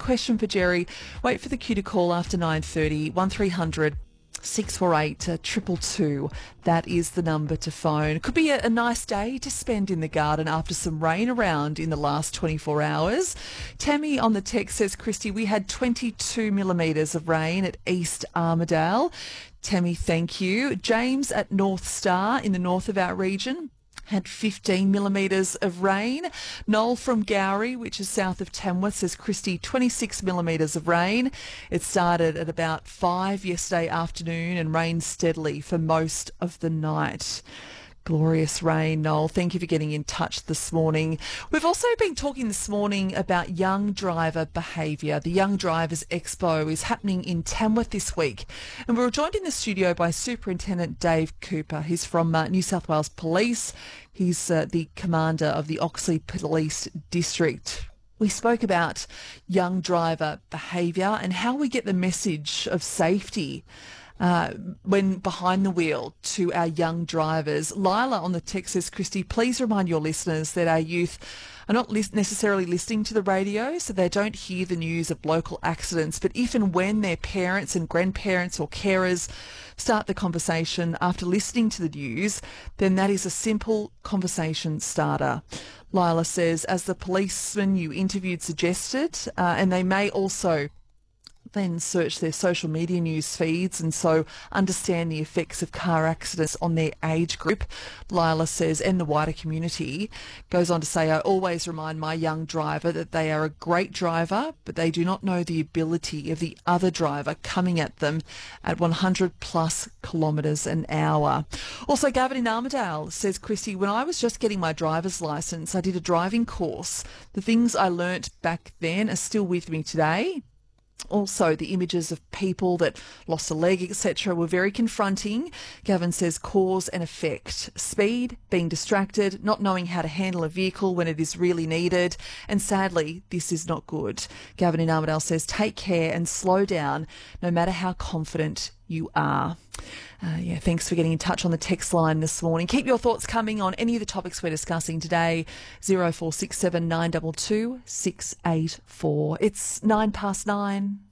question for Jerry. Wait for the cue to call after 9:30, 1300 648 222. That is the number to phone. It could be a nice day to spend in the garden after some rain around in the last 24 hours. Tammy on the text says, Christy, we had 22 millimetres of rain at East Armidale. Tammy, thank you. James at North Star in the north of our region had 15 millimetres of rain. Noel from Gowrie, which is south of Tamworth, says, Christy, 26 millimetres of rain. It started at about 5 yesterday afternoon and rained steadily for most of the night. Glorious rain, Noel. Thank you for getting in touch this morning. We've also been talking this morning about young driver behaviour. The Young Drivers Expo is happening in Tamworth this week. And we're joined in the studio by Superintendent Dave Cooper. He's from New South Wales Police. He's the commander of the Oxley Police District. We spoke about young driver behaviour and how we get the message of safety when behind the wheel to our young drivers. Lila on the text says, Christy, please remind your listeners that our youth are not necessarily listening to the radio, so they don't hear the news of local accidents. But if and when their parents and grandparents or carers start the conversation after listening to the news, then that is a simple conversation starter. Lila says, as the policeman you interviewed suggested, and they may also then search their social media news feeds and so understand the effects of car accidents on their age group. Lila says, and the wider community. Goes on to say, I always remind my young driver that they are a great driver, but they do not know the ability of the other driver coming at them at 100 plus kilometres an hour. Also, Gavin in Armidale says, Christy, when I was just getting my driver's licence, I did a driving course. The things I learnt back then are still with me today. Also, the images of people that lost a leg, etc., were very confronting. Gavin says cause and effect. Speed, being distracted, not knowing how to handle a vehicle when it is really needed. And sadly, this is not good. Gavin in Armidale says take care and slow down no matter how confident you are. Thanks for getting in touch on the text line this morning. Keep your thoughts coming on any of the topics we're discussing today. 0467 922 684. It's 9 past 9.